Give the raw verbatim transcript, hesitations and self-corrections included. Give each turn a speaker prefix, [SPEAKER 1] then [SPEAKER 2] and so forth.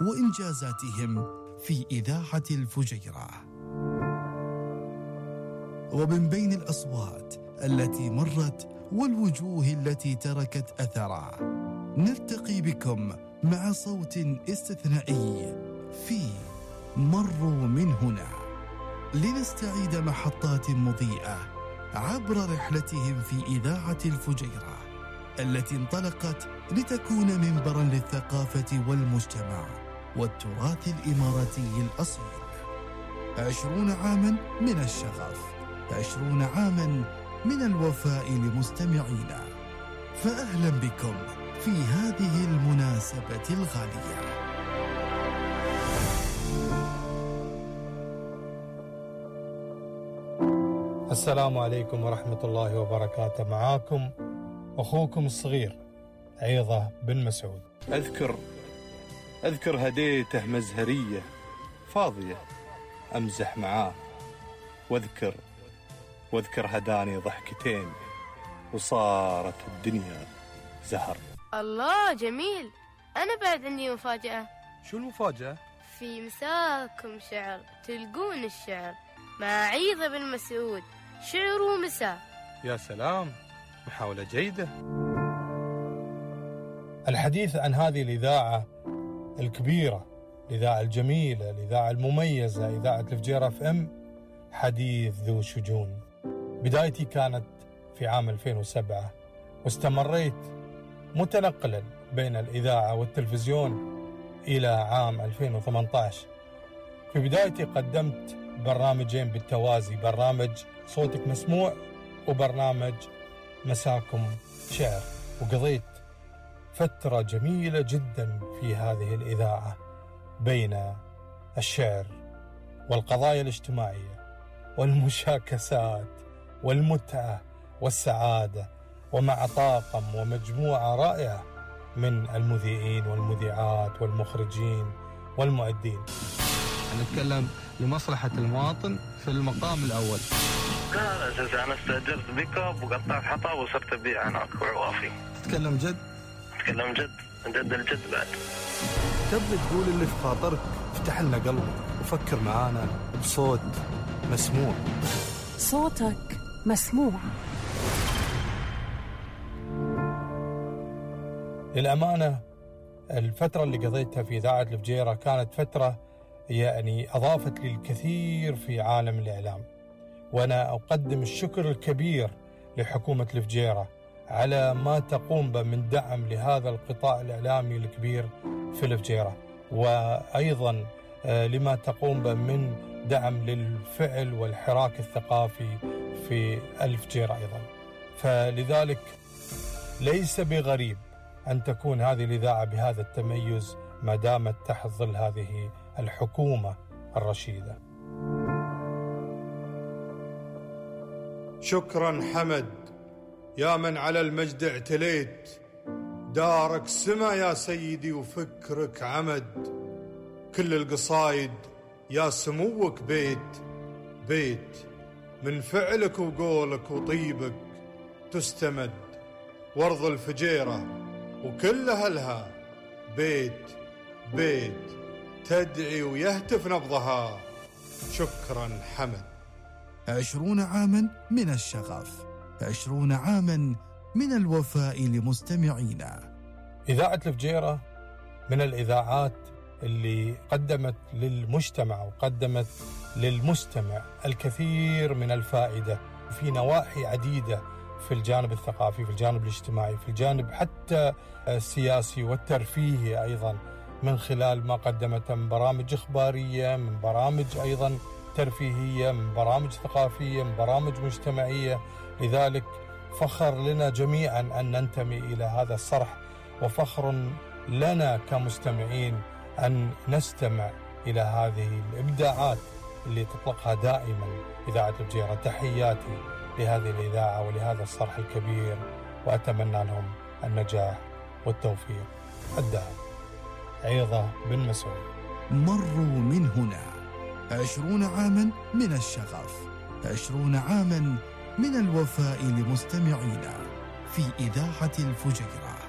[SPEAKER 1] وإنجازاتهم في إذاعة الفجيرة. ومن بين الأصوات التي مرت والوجوه التي تركت أثرا، نلتقي بكم مع صوت استثنائي في مروا من هنا، لنستعيد محطات مضيئة عبر رحلتهم في إذاعة الفجيرة التي انطلقت لتكون منبرا للثقافة والمجتمع والتراث الإماراتي الأصيل. عشرون عاما من الشغف، عشرون عاما من الوفاء لمستمعينا، فأهلا بكم في هذه المناسبة الغالية.
[SPEAKER 2] السلام عليكم ورحمة الله وبركاته. معاكم أخوكم الصغير عيضة بن مسعود.
[SPEAKER 3] أذكر أذكر هديته مزهرية فاضية أمزح معاه، واذكر واذكر هداني ضحكتين وصارت الدنيا زهر.
[SPEAKER 4] الله جميل. أنا بعد عندي مفاجأة.
[SPEAKER 3] شو المفاجأة؟
[SPEAKER 4] في مساكم شعر، تلقون الشعر مع عيضة بن مسعود، شعر ومساء.
[SPEAKER 3] يا سلام، محاولة جيدة.
[SPEAKER 2] الحديث عن هذه الإذاعة الكبيرة، الإذاعة الجميلة، الإذاعة المميزة، إذاعة الفجيرة اف ام، حديث ذو شجون. بدايتي كانت في عام ألفين وسبعة، واستمريت متنقلا بين الإذاعة والتلفزيون إلى عام ألفين وثمانية عشر. في بدايتي قدمت برنامجين بالتوازي، برنامج صوتك مسموع وبرنامج مساكم شعر، وقضيت فترة جميلة جدا في هذه الإذاعة بين الشعر والقضايا الاجتماعية والمشاكسات والمتعة والسعادة، ومع طاقم ومجموعة رائعة من المذيعين والمذيعات والمخرجين والمؤدين.
[SPEAKER 5] نتكلم لمصلحة المواطن في المقام الأول.
[SPEAKER 6] لا لا أساسا أنا استأجرت بيك اب وقطعت حطب وصرت أبيع هناك وعوافي.
[SPEAKER 5] تتكلم جد؟
[SPEAKER 6] تتكلم جد، جد الجد بعد.
[SPEAKER 3] تبي تقول اللي في خاطرك، افتح لنا قلبك وفكر معانا بصوت مسموع.
[SPEAKER 7] صوتك مسموع.
[SPEAKER 2] للأمانة الفترة اللي قضيتها في إذاعة الفجيرة كانت فترة يعني أضافت لي الكثير في عالم الإعلام، وأنا أقدم الشكر الكبير لحكومة الفجيرة على ما تقوم به من دعم لهذا القطاع الإعلامي الكبير في الفجيرة، وأيضا لما تقوم به من دعم للفعل والحراك الثقافي في الفجيرة أيضا. فلذلك ليس بغريب أن تكون هذه الإذاعة بهذا التميز ما دامت تحت ظل هذه الحكومة الرشيدة.
[SPEAKER 8] شكرا حمد يا من على المجد اعتليت، دارك سما يا سيدي وفكرك عمد، كل القصايد يا سموك بيت بيت، من فعلك وقولك وطيبك تستمد، وارض الفجيرة وكل أهلها بيت بيت تدعي ويهتف نبضها. شكرا حمد.
[SPEAKER 1] عشرون عاما من الشغف، عشرون عاما من الوفاء لمستمعينا.
[SPEAKER 2] إذاعة الفجيرة من الإذاعات اللي قدمت للمجتمع وقدمت للمستمع الكثير من الفائدة في نواحي عديدة، في الجانب الثقافي، في الجانب الاجتماعي، في الجانب حتى السياسي والترفيهي أيضا، من خلال ما قدمته من برامج إخبارية، من برامج أيضا ترفيهية، من برامج ثقافية، من برامج مجتمعية. لذلك فخر لنا جميعا أن ننتمي إلى هذا الصرح، وفخر لنا كمستمعين أن نستمع إلى هذه الإبداعات اللي تطلقها دائما إذاعة الفجيرة. تحياتي لهذه الإذاعة ولهذا الصرح الكبير، وأتمنى لهم النجاح والتوفيق الدائم. عيضة بن مسعود.
[SPEAKER 1] مروا من هنا، عشرون عاما من الشغف، عشرون عاما من الوفاء لمستمعينا في إذاعة الفجيرة.